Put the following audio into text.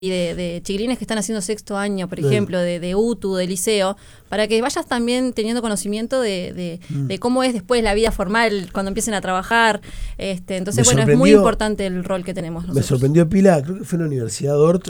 de chiquilines que están haciendo sexto año, por ejemplo, de UTU, de liceo, para que vayas también teniendo conocimiento de cómo es después la vida formal cuando empiecen a trabajar. Entonces, bueno, es muy importante el rol que tenemos nosotros. Me sorprendió, Pila, creo que fue en la Universidad Dort,